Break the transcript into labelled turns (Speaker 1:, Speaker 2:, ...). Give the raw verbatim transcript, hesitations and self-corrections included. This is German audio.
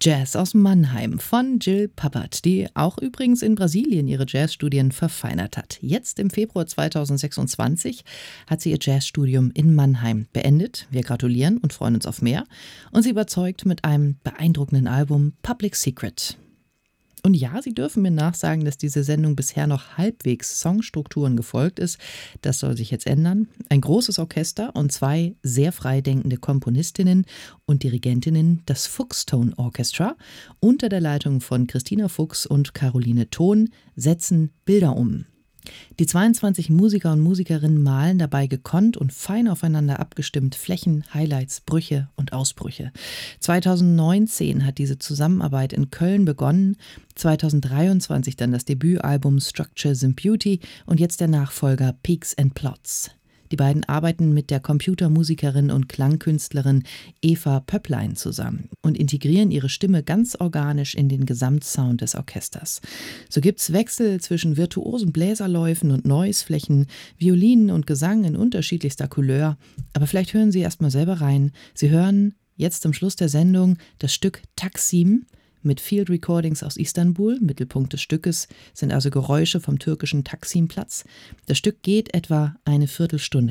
Speaker 1: Jazz aus Mannheim von Jill Pappert, die auch übrigens in Brasilien ihre Jazzstudien verfeinert hat. Jetzt im Februar zweitausendsechsundzwanzig hat sie ihr Jazzstudium in Mannheim beendet. Wir gratulieren und freuen uns auf mehr. Und sie überzeugt mit einem beeindruckenden Album Public Secret. Und ja, Sie dürfen mir nachsagen, dass diese Sendung bisher noch halbwegs Songstrukturen gefolgt ist. Das soll sich jetzt ändern. Ein großes Orchester und zwei sehr freidenkende Komponistinnen und Dirigentinnen, das Fuchs-Tone Orchestra, unter der Leitung von Christina Fuchs und Caroline Thon, setzen Bilder um. Die zweiundzwanzig Musiker und Musikerinnen malen dabei gekonnt und fein aufeinander abgestimmt Flächen, Highlights, Brüche und Ausbrüche. zweitausendneunzehn hat diese Zusammenarbeit in Köln begonnen, zweitausenddreiundzwanzig dann das Debütalbum Structures and Beauty und jetzt der Nachfolger Peaks and Plots. Die beiden arbeiten mit der Computermusikerin und Klangkünstlerin Eva Pöpplein zusammen und integrieren ihre Stimme ganz organisch in den Gesamtsound des Orchesters. So gibt's Wechsel zwischen virtuosen Bläserläufen und Noiseflächen, Violinen und Gesang in unterschiedlichster Couleur. Aber vielleicht hören Sie erst mal selber rein. Sie hören jetzt zum Schluss der Sendung das Stück Taksim mit Field Recordings aus Istanbul. Mittelpunkt des Stückes sind also Geräusche vom türkischen Taksimplatz. Das Stück geht etwa eine Viertelstunde.